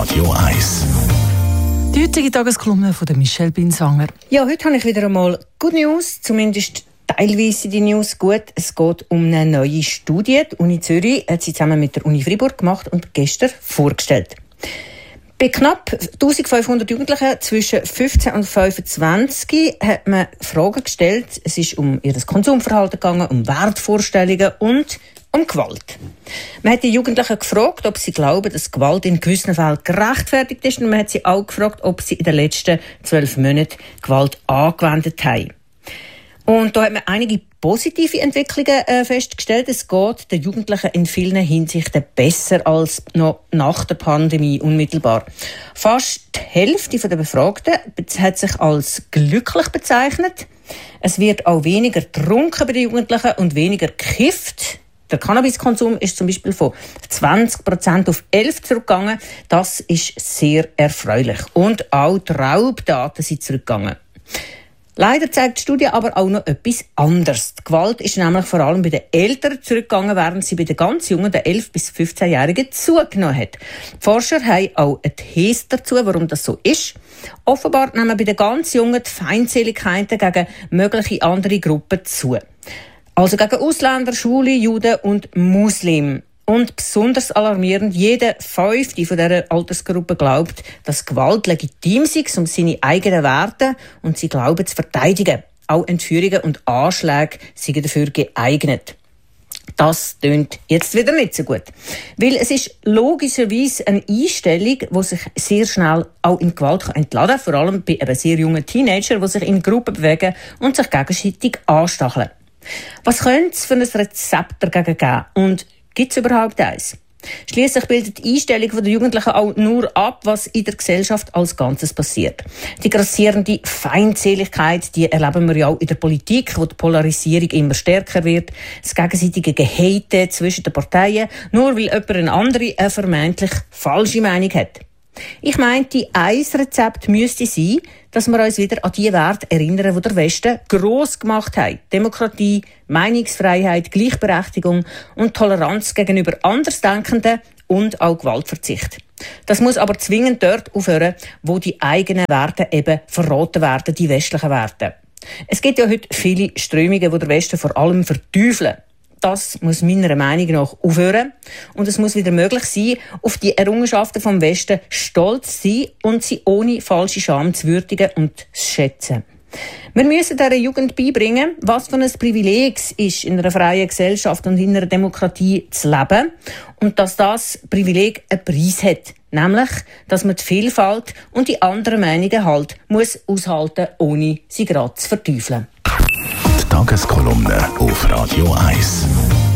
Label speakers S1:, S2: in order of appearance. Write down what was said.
S1: Radio 1.
S2: Die heutige Tageskolumne von Michelle Binsanger.
S3: Ja, heute habe ich wieder einmal Good News, zumindest teilweise die News gut. Es geht um eine neue Studie. Die Uni Zürich hat sie zusammen mit der Uni Freiburg gemacht und gestern vorgestellt. Bei knapp 1500 Jugendlichen zwischen 15 und 25 hat man Fragen gestellt. Es ist um ihr Konsumverhalten gegangen, um Wertvorstellungen und um Gewalt. Man hat die Jugendlichen gefragt, ob sie glauben, dass Gewalt in gewissen Fällen gerechtfertigt ist. Und man hat sie auch gefragt, ob sie in den letzten 12 Monaten Gewalt angewendet haben. Und da hat man einige positive Entwicklungen festgestellt. Es geht den Jugendlichen in vielen Hinsichten besser als noch nach der Pandemie unmittelbar. Fast die Hälfte der Befragten hat sich als glücklich bezeichnet. Es wird auch weniger getrunken bei den Jugendlichen und weniger gekifft. Der Cannabiskonsum ist zum Beispiel von 20% auf 11% zurückgegangen. Das ist sehr erfreulich. Und auch die Raubdaten sind zurückgegangen. Leider zeigt die Studie aber auch noch etwas anderes. Die Gewalt ist nämlich vor allem bei den Eltern zurückgegangen, während sie bei den ganz Jungen, den 11- bis 15-Jährigen, zugenommen hat. Die Forscher haben auch eine These dazu, warum das so ist. Offenbar nehmen bei den ganz Jungen die Feindseligkeiten gegen mögliche andere Gruppen zu. Also gegen Ausländer, Schwule, Juden und Muslime. Und besonders alarmierend, jeder Fünfte von dieser Altersgruppe glaubt, dass Gewalt legitim sei, um seine eigenen Werte und sie glauben zu verteidigen. Auch Entführungen und Anschläge seien dafür geeignet. Das tönt jetzt wieder nicht so gut. Weil es ist logischerweise eine Einstellung, die sich sehr schnell auch in Gewalt entladen kann. Vor allem bei eben sehr jungen Teenagern, die sich in Gruppen bewegen und sich gegenseitig anstacheln. Was könnte es für ein Rezept dagegen geben? Und gibt es überhaupt eins? Schliesslich bildet die Einstellung der Jugendlichen auch nur ab, was in der Gesellschaft als Ganzes passiert. Die grassierende Feindseligkeit, die erleben wir ja auch in der Politik, wo die Polarisierung immer stärker wird. Das gegenseitige Gehate zwischen den Parteien, nur weil jemand eine andere, eine vermeintlich falsche Meinung hat. Ich meinte, ein Rezept müsste sein, dass wir uns wieder an die Werte erinnern, die der Westen gross gemacht hat. Demokratie, Meinungsfreiheit, Gleichberechtigung und Toleranz gegenüber Andersdenkenden und auch Gewaltverzicht. Das muss aber zwingend dort aufhören, wo die eigenen Werte eben verraten werden, die westlichen Werte. Es gibt ja heute viele Strömungen, die der Westen vor allem verteufeln. Das muss meiner Meinung nach aufhören. Und es muss wieder möglich sein, auf die Errungenschaften vom Westen stolz zu sein und sie ohne falsche Scham zu würdigen und zu schätzen. Wir müssen dieser Jugend beibringen, was für ein Privileg es ist, in einer freien Gesellschaft und in einer Demokratie zu leben. Und dass das Privileg einen Preis hat. Nämlich, dass man die Vielfalt und die anderen Meinungen halt muss aushalten, ohne sie gerade zu verteufeln.
S1: Die Tageskolumne auf Radio 1.